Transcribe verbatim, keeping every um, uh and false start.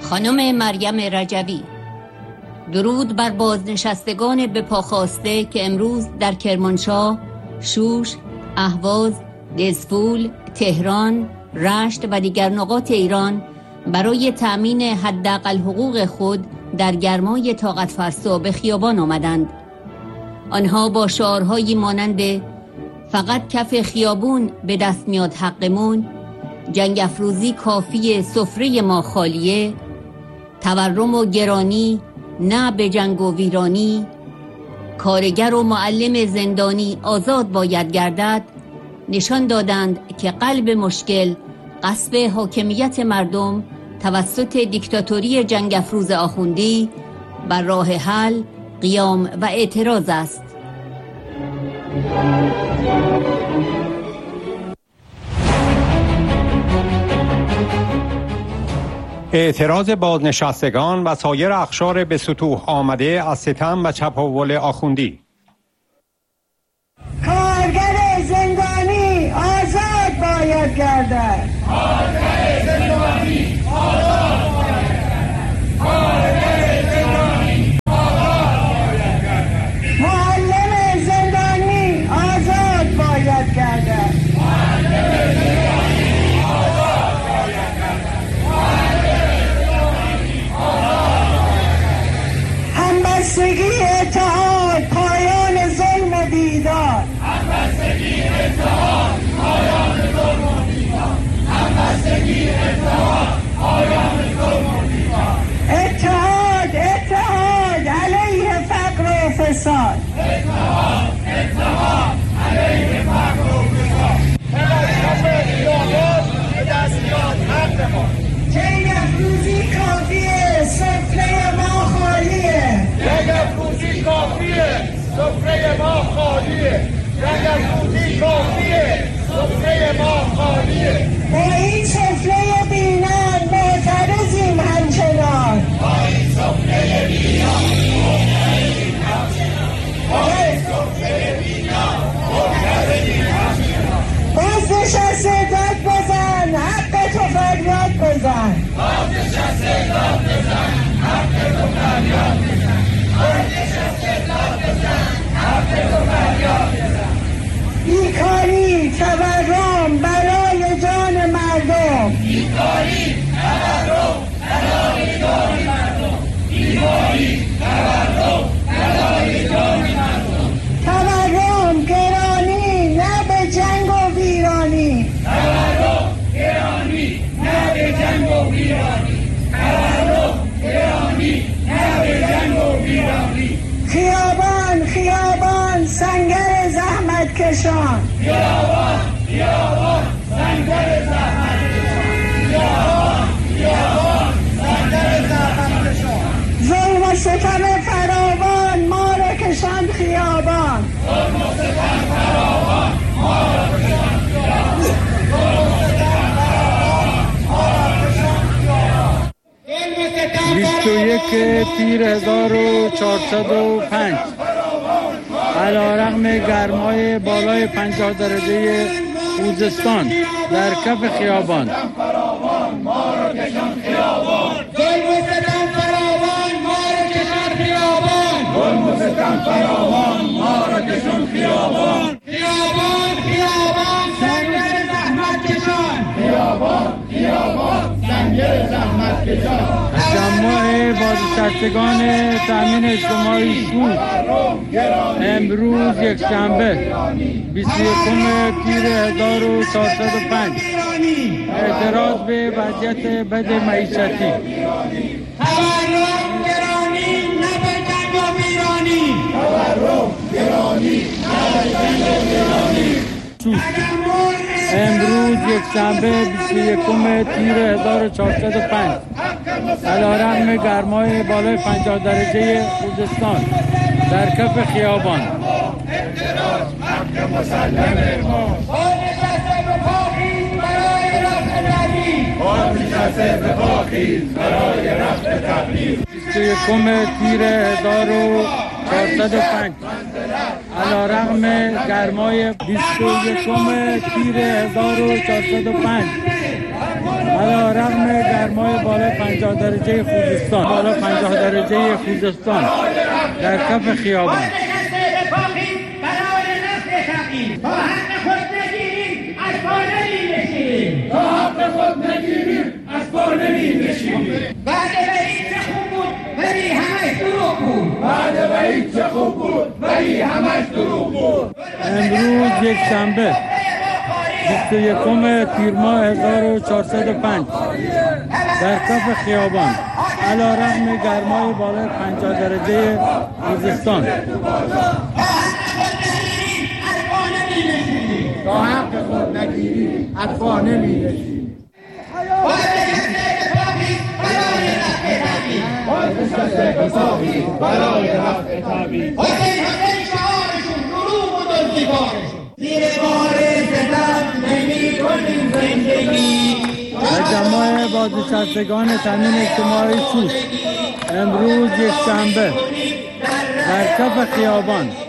خانم مریم رجبی. درود بر بازنشستگان به پا خواسته که امروز در کرمانشاه، شوش، اهواز، دزفول، تهران، رشت و دیگر نقاط ایران برای تأمین حداقل حقوق خود در گرمای طاقت فرسا به خیابان آمدند. آنها با شعارهایی مانند فقط کف خیابون به دست میاد حقمون، جنگ افروزی کافی، سفره ما خالیه، تورم و گرانی نه به جنگ و ویرانی، کارگر و معلم زندانی آزاد باید گردد، نشان دادند که قلب مشکل غصب حاکمیت مردم توسط دیکتاتوری جنگ افروز آخوندی بر راه حل، قیام و اعتراض است. اعتراض بازنشستگان و سایر اقشار به سطوح آمده از ستم و چپاول آخوندی. کارگر زندانی آزاد باید گردد. کارگر زندانی آزاد باید گردد. کارگر زندانی آزاد باید گردد. معلم زندانی آزاد باید گردد. معلم زندانی آزاد باید گردد. معلم زندانی آزاد باید گردد. همبستگی اتحاد پایان ظلم و بیدار. همبستگی اتحاد پایان ظلم و بیدار. همبستگی اتحاد پایان ظلم و بیدار. اتحاد اتحاد علیه فقر و فساد. اتحاد اتحاد علیه فقر و فساد. کف خیابان به دست میاد حق ما. جنگ افروزی کافیه، سفره ما خالیه. جنگ افروزی کافیه، سفره ما خالیه. جنگ افروزی کافیه، سفره ما خالیه. با این سفره بینان معترضیم همچنان. با این سفره بینان معترضیم همچنان. با این سفره بینان معترضیم همچنان. بازنشسته داد بزن، حق تو فریاد بزن. بازنشسته داد بزن، حق تو فریاد بزن. بازنشسته داد بزن، حق تو فریاد بزن. بیکاری، تورم، برای جان مردم. بیکاری، تورم، برای جان مردم. بیکاری، تورم، برای جان مردم. تورم، گرانی، نه به جنگ و ویرانی. تورم، گرانی، نه به جنگ و ویرانی. تورم، گرانی، نه به جنگ و ویرانی. خیابان، خیابان، سنگر زحمت کشان. خیابان، خیابان، سنگر زحمت کشان. خیابان، خیابان، سنگر زحمت کشان. ظلم و ستم فراوان ما را کشاند خیابان. ظلم و ستم فراوان ما را کشاند خیابان. ظلم و ستم فراوان ما را کشاند خیابان. بیست و یک تیر هزار و چهارصد و پنج علیرغم گرمای بالای پنجاه درجه خوزستان در کف خیابان. ظلم و ستم فراوان ما را کشاند خیابان. خیابان، خیابان، سنگر زحمت کشان. خیابان، خیابان، سنگر زحمت کشان. جمع بازنشستگان تامین اجتماعی شوش امروز یک شنبه بیست و یکم تیر هزار و چهارصد و پنج اعتراض به وضعیت بد معیشتی. تورم، گرانی، نه به جنگ و ویرانی. تورم، گرانی، نه به جنگ و ویرانی. امروز یک شنبه بیست و یکم تیر هزار و چهارصد و پنج علیرغم گرمای بالای پنجاه درجه خوزستان در کف خیابان. اعتراض حق مسلم ما. بازنشسته به پاخیز برای رفع تبعیض. بازنشسته به پاخیز برای رفع تبعیض. بیست و یکم تیر هزار و چهارصد و پنج علیرغم گرمای بیست و یکم تیر هزار و چهارصد و پنج علیرغم گرمای بالا پنجاه درجه خوزستان، بالا پنجاه درجه خوزستان در کف خیابان. برای نفع تقییم تا حق خود نگیریم از پا نمی‌نشینیم، تا حق خود نگیریم از پا نمی‌نشینیم. بعد وحید چه خوب بود ولی همش دروغ بود، بعد وحید چه خوب بود ولی همش دروغ بود. امروز یک شنبه بیست و یکم تیر ماه هزار و چهارصد و پنج در کف خیابان علیرغم گرمای بالای پنجاه درجه خوزستان تا حق خود نگیریم از پا نمی‌نشینیم. برای رفع تبعیض حسین حسین شعارشون دروغ و دزدیگارشون زیر بار ستم نمی‌کنیم زندگی. و جماع بازنشستگان تامین اجتماعی سوش امروز یک شنبه در کف خیابان